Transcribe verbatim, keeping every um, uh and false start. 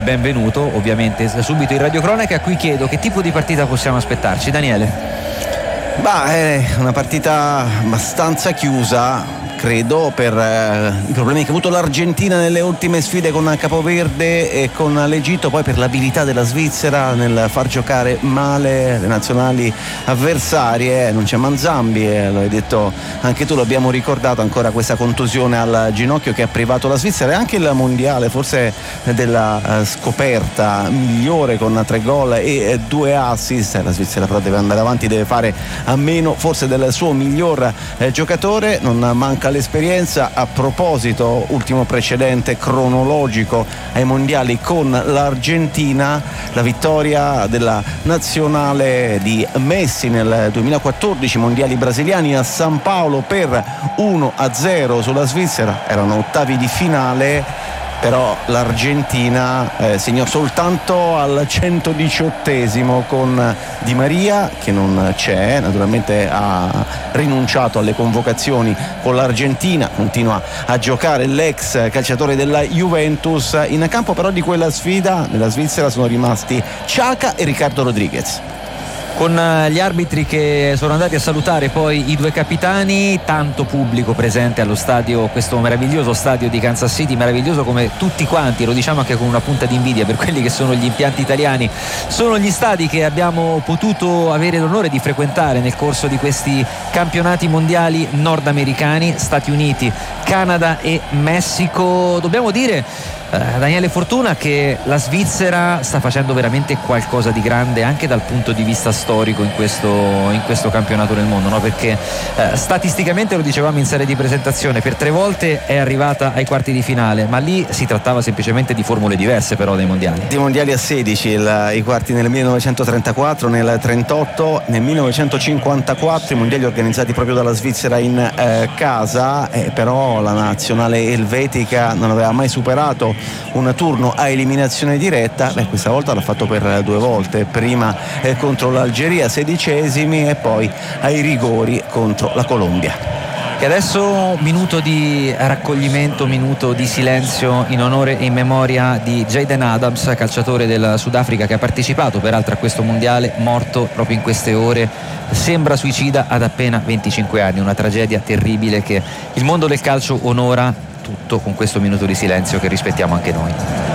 Benvenuto ovviamente subito in radiocronaca, a cui chiedo che tipo di partita possiamo aspettarci. Daniele? Bah, è una partita abbastanza chiusa, credo, per eh, i problemi che ha avuto l'Argentina nelle ultime sfide con Capoverde e con l'Egitto, poi per l'abilità della Svizzera nel far giocare male le nazionali avversarie. Non c'è Manzambi, eh, lo hai detto anche tu, l'abbiamo ricordato, ancora questa contusione al ginocchio che ha privato la Svizzera, e anche il mondiale forse della eh, scoperta migliore con tre gol e eh, due assist. La Svizzera però deve andare avanti, deve fare a meno forse del suo miglior eh, giocatore, non manca l'esperienza. A proposito, ultimo precedente cronologico ai mondiali con l'Argentina, la vittoria della nazionale di Messi nel duemilaquattordici, mondiali brasiliani a San Paolo per uno a zero sulla Svizzera. Erano ottavi di finale, però l'Argentina eh, segnò soltanto al centodiciottesimo con Di Maria, che non c'è, naturalmente ha rinunciato alle convocazioni con l'Argentina, continua a giocare l'ex calciatore della Juventus. In campo però di quella sfida nella Svizzera sono rimasti Xhaka e Ricardo Rodriguez, con gli arbitri che sono andati a salutare poi i due capitani, tanto pubblico presente allo stadio, questo meraviglioso stadio di Kansas City, meraviglioso come tutti quanti, lo diciamo anche con una punta di invidia per quelli che sono gli impianti italiani. Sono gli stadi che abbiamo potuto avere l'onore di frequentare nel corso di questi campionati mondiali nordamericani, Stati Uniti, Canada e Messico. Dobbiamo dire, Daniele Fortuna, che la Svizzera sta facendo veramente qualcosa di grande anche dal punto di vista storico in questo, in questo campionato del mondo, no? Perché eh, statisticamente, lo dicevamo in serie di presentazione, per tre volte è arrivata ai quarti di finale, ma lì si trattava semplicemente di formule diverse però dei mondiali. Di mondiali a sedici, il, i quarti nel millenovecentotrentaquattro, nel trentotto, nel millenovecentocinquantaquattro, i mondiali organizzati proprio dalla Svizzera in eh, casa, eh, però la nazionale elvetica non aveva mai superato un turno a eliminazione diretta. Beh, questa volta l'ha fatto per due volte, prima eh, contro l'Algeria sedicesimi e poi ai rigori contro la Colombia. E adesso minuto di raccoglimento, minuto di silenzio in onore e in memoria di Jayden Adams, calciatore del Sudafrica che ha partecipato peraltro a questo mondiale, morto proprio in queste ore, sembra suicida ad appena venticinque anni. Una tragedia terribile che il mondo del calcio onora tutto con questo minuto di silenzio che rispettiamo anche noi.